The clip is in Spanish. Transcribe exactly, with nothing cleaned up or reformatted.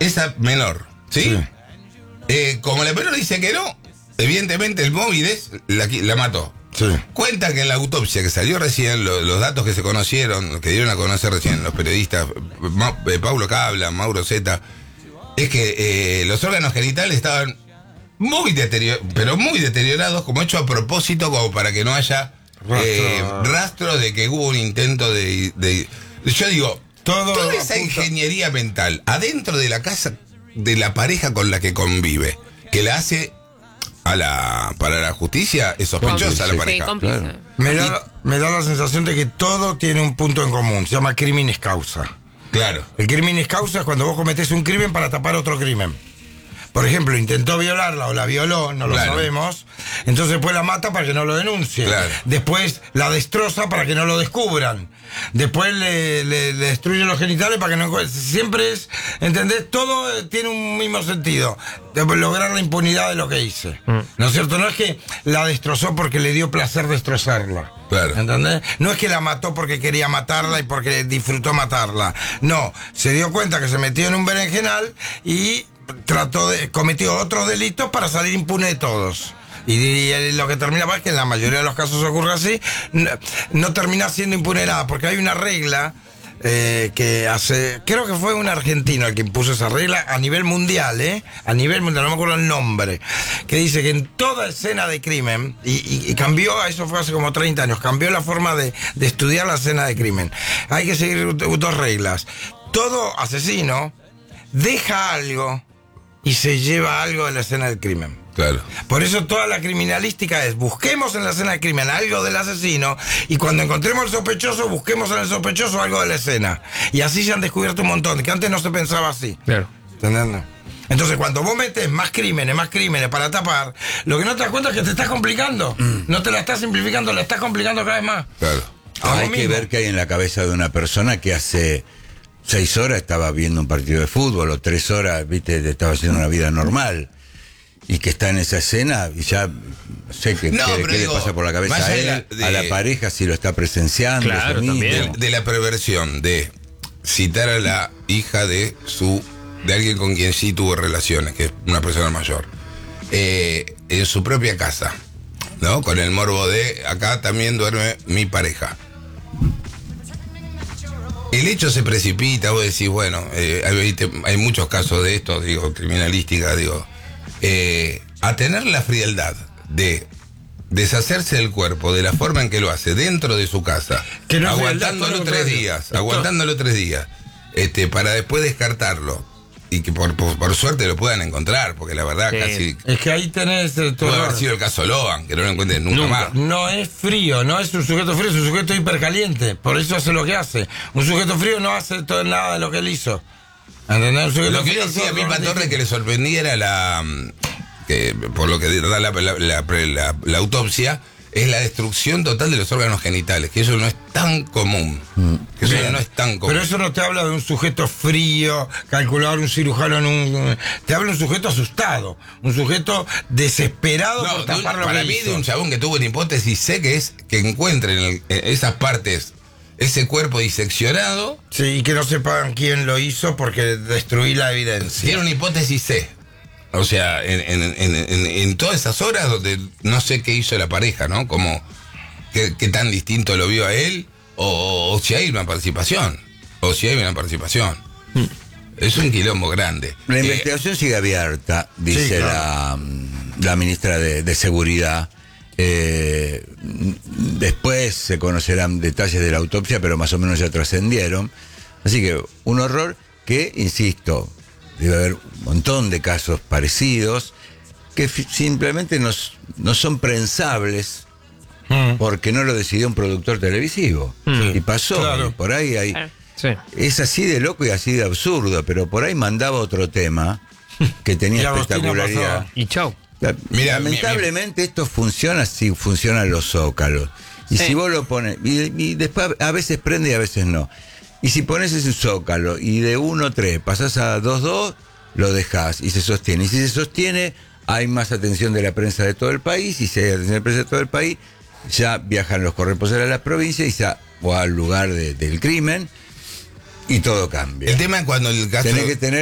esa menor, ¿sí? Sí. Eh, como la menor dice que no, evidentemente el Móviles la, la mató. Sí. Cuenta que en la autopsia que salió recién, lo, los datos que se conocieron, que dieron a conocer recién los periodistas, Ma, eh, Paulo Cabla, Mauro Zeta, es que eh, los órganos genitales estaban muy deteriorados, pero muy deteriorados, como hecho a propósito, como para que no haya Rastro. eh, rastro de que hubo un intento de... de yo digo, Todo toda esa apunta- ingeniería mental adentro de la casa de la pareja con la que convive, que la hace a la para la justicia, es sospechosa la Sí, pareja. cómplice. Claro. Me da, me da la sensación de que todo tiene un punto en común. Se llama criminis causa. Claro. El criminis causa es cuando vos cometés un crimen para tapar otro crimen. Por ejemplo, intentó violarla o la violó, no lo Claro. sabemos. Entonces después la mata para que no lo denuncie. Claro. Después la destroza para que no lo descubran. Después le, le- le destruye los genitales para que no encuentre. Siempre es, ¿entendés? Todo eh, tiene un mismo sentido. De lograr la impunidad de lo que hice. ¿No es cierto? No es que la destrozó porque le dio placer destrozarla. Claro. ¿Entendés? No es que la mató porque quería matarla y porque disfrutó matarla. No, se dio cuenta que se metió en un berenjenal y trató de cometió otros delitos para salir impune de todos. Y, y lo que termina es que en la mayoría de los casos ocurre así, no, no termina siendo impune nada, porque hay una regla eh, que hace, creo que fue un argentino el que impuso esa regla a nivel mundial, ¿eh? A nivel mundial, no me acuerdo el nombre, que dice que en toda escena de crimen, y, y, y cambió, eso fue hace como treinta años, cambió la forma de, de estudiar la escena de crimen. Hay que seguir dos reglas. Todo asesino deja algo y se lleva algo de la escena del crimen. Claro. Por eso toda la criminalística es, busquemos en la escena del crimen algo del asesino y cuando encontremos el sospechoso, busquemos en el sospechoso algo de la escena. Y así se han descubierto un montón, que antes no se pensaba así. Claro. ¿Entendés? Entonces cuando vos metes más crímenes, más crímenes para tapar, lo que no te das cuenta es que te estás complicando. No te la estás simplificando, la estás complicando cada vez más. Claro. A Hay vos que mismo. ver qué hay en la cabeza de una persona que hace seis horas estaba viendo un partido de fútbol o tres horas, viste, estaba haciendo una vida normal y que está en esa escena y ya no sé qué, No, qué- pero qué digo, le pasa por la cabeza más a allá él, de la- a de- la pareja si lo está presenciando. Claro, eso mismo. también. De, de la perversión de citar a la hija de su de alguien con quien sí tuvo relaciones, que es una persona mayor, eh, en su propia casa, ¿no? Con el morbo de acá también duerme mi pareja. El hecho se precipita, vos decís, bueno, eh, hay, hay muchos casos de esto, digo, criminalística, digo, eh, a tener la frialdad de deshacerse del cuerpo de la forma en que lo hace dentro de su casa, Que no es aguantándolo frialdad, todo lo tres contrario. días, Esto- aguantándolo tres días, este, para después descartarlo y que por, por, por suerte lo puedan encontrar, porque la verdad Sí. casi Es que ahí tenés el puede haber error. sido el caso Logan, que no lo encuentren nunca, Nunca. más. No es frío, no es un sujeto frío, es un sujeto hipercaliente. Por eso hace lo que hace. Un sujeto frío no hace todo, nada de lo que él hizo. ¿Entendés? Un sujeto Lo que frío decía todo Milpa lo Torres que distinto. le sorprendiera la mm, que por lo que da la, la, la- la- la autopsia es la destrucción total de los órganos genitales, que eso no es tan común. Que eso Bien. no es tan común. Pero eso no te habla de un sujeto frío, calculador, un cirujano en un... Te habla de un sujeto asustado, un sujeto desesperado No, por de un- tapar lo para que mí hizo. de un chabón que tuvo una hipótesis C que es que encuentren el- en esas partes ese cuerpo diseccionado. Sí, y que no sepan quién lo hizo porque destruí la evidencia. Tiene una hipótesis C. O sea, en, en, en, en, en todas esas horas donde no sé qué hizo la pareja, ¿no? Como qué, qué tan distinto lo vio a él, o, o si hay una participación. O si hay una participación. Es un quilombo grande. La Eh, investigación sigue abierta, dice Sí, la, la ministra de, de Seguridad. Eh, después se conocerán detalles de la autopsia, pero más o menos ya trascendieron. Así que un horror que, insisto, debe haber un montón de casos parecidos que fi- simplemente no, s- no son prensables Mm. porque no lo decidió un productor televisivo. Mm. Y pasó, Claro. y por ahí hay... Claro. Sí. Es así de loco y así de absurdo, pero por ahí mandaba otro tema que Y tenía Agostina espectacularidad. pasaba. Y chau. La- Mira, lamentablemente esto funciona si funcionan los zócalos. Y Sí. si vos lo pones, y, y después a veces prende y a veces no. Y si pones ese zócalo y de uno a tres pasás a dos dos, lo dejás y se sostiene. Y si se sostiene, hay más atención de la prensa de todo el país. Y si hay atención de la prensa de todo el país, ya viajan los corresponsales a las provincias y ya, o al lugar de- del crimen y todo cambia. El tema es cuando el caso... Tenés que tener